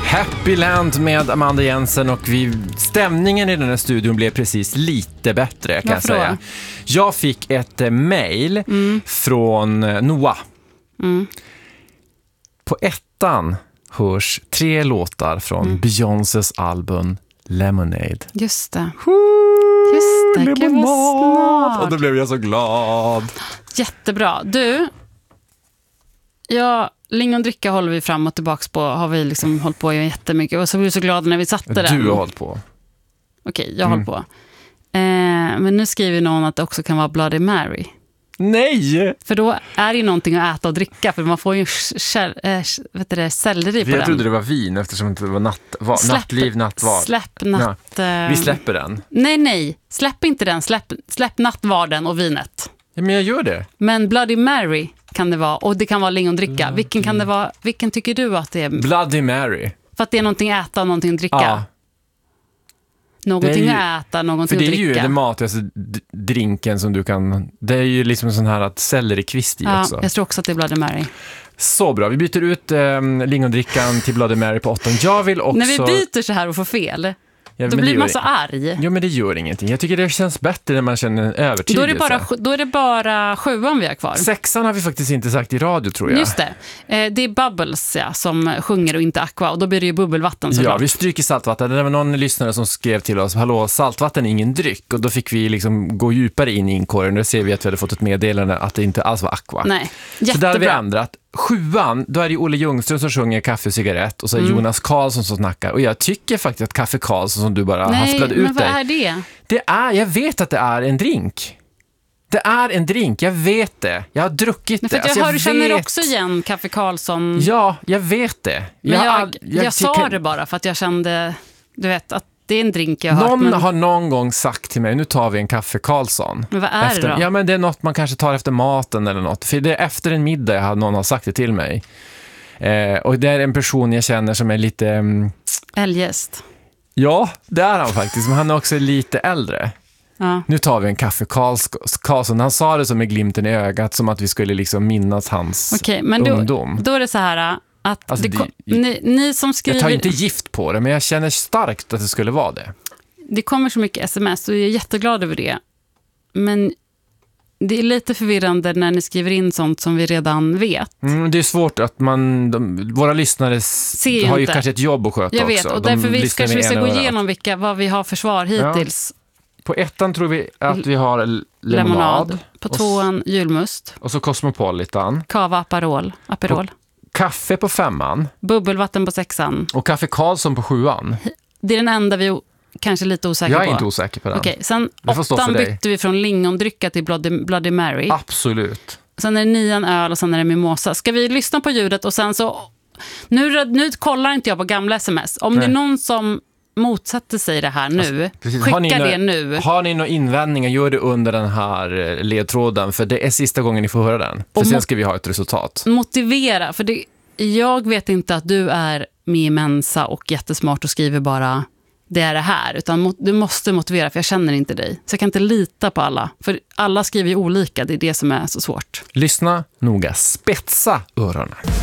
Happyland med Amanda Jensen och stämningen i den här studion blev precis lite bättre kan jag säga. Jag fick ett mejl från Noah. På ettan hörs 3 låtar från Beyoncés album Lemonade. Just det. Just det, gud vad snart. Och då blev jag så glad. Jättebra. Du, lingondricka håller vi fram och tillbaka på. Har vi liksom hållit på jättemycket. Och så blev vi så glada när vi satte den. Du har hållit på. Okej, jag har hållit på. Men nu skriver någon att det också kan vara Bloody Mary. Nej! För då är det ju någonting att äta och dricka. För man får ju selleri på den. Jag trodde det var vin eftersom det var nattliv, nattvard. Släpp natt... Ja. Vi släpper den. Nej. Släpp inte den. Släpp nattvarden och vinet. Ja, men jag gör det. Men Bloody Mary kan det vara. Och det kan vara lingondricka. Vilken kan det vara? Vilken tycker du att det är? Bloody Mary. För att det är någonting att äta och någonting att dricka. Ja. Någonting att äta, någonting att dricka. För det är ju den matigaste drinken som du kan... Det är ju liksom en sån här att sellerikvist i också. Jag tror också att det är Bloody Mary. Så bra, vi byter ut lingondrickan till Bloody Mary på 8. Jag vill också... När vi byter så här och får fel, då blir man så arg. Jo, men det gör ingenting. Jag tycker det känns bättre när man känner en övertygelse. Då är det bara 7:an vi har kvar. 6:an har vi faktiskt inte sagt i radio, tror jag. Just det. Det är Bubbles som sjunger och inte Aqua. Och då blir det ju bubbelvatten såklart. Ja, vi stryker saltvatten. Det var någon lyssnare som skrev till oss: hallå, saltvatten är ingen dryck. Och då fick vi liksom gå djupare in i inkorgen. Då ser vi att vi hade fått ett meddelande att det inte alls var Aqua. Nej, jättebra. Så där har vi ändrat. 7:an, då är det Olle Ljungström som sjunger Kaffe och cigarett och så är Jonas Karlsson som snackar. Och jag tycker faktiskt att Kaffe Karlsson som du bara hasplade ut men vad är det? Jag vet att det är en drink. Det är en drink, jag vet det. Jag har druckit det. Jag känner också igen Kaffe Karlsson. Ja, jag vet det. Jag sa det bara för att jag kände, du vet, att det är en drink jag har hört. Någon har någon gång sagt till mig, nu tar vi en Kaffe Karlsson. Men vad är det då? Ja, men det är något man kanske tar efter maten eller något. För det är efter en middag någon har sagt det till mig. Och det är en person jag känner som är lite... Eljest. Ja, det är han faktiskt. Men han är också lite äldre. Ja. Nu tar vi en Kaffe Karlsson. Han sa det som med glimten i ögat, som att vi skulle liksom minnas hans ungdom. Då är det så här... Att alltså ni som skriver... Jag tar inte gift på det, men jag känner starkt att det skulle vara det. Det kommer så mycket sms och jag är jätteglad över det. Men det är lite förvirrande när ni skriver in sånt som vi redan vet. Det är svårt att våra lyssnare har ju kanske ett jobb att sköta också. Jag vet, och därför kanske vi ska gå igenom vad vi har för svar hittills. Ja. På 1:an tror vi att vi har lemonad. På 2:an julmust. Och så Cosmopolitan. Cava Aperol. Kaffe på 5:an. Bubbelvatten på 6:an. Och Kaffe Karlsson på 7:an. Det är den enda vi kanske lite osäker på. Jag är inte osäker på den. Okej, sen 8:an bytte vi från lingondricka till Bloody Mary. Absolut. Sen är det 9:an öl och sen är det mimosa. Ska vi lyssna på ljudet och sen så... Nu kollar inte jag på gamla sms. Om det är någon som motsätter sig det här nu, skicka det nu. Har ni några invändningar, gör det under den här ledtråden, för det är sista gången ni får höra den. För sen ska vi ha ett resultat. Motivera, för jag vet inte att du är med i Mensa och jättesmart och skriver bara det är det här, utan du måste motivera, för jag känner inte dig. Så jag kan inte lita på alla, för alla skriver ju olika, det är det som är så svårt. Lyssna noga, spetsa öronen.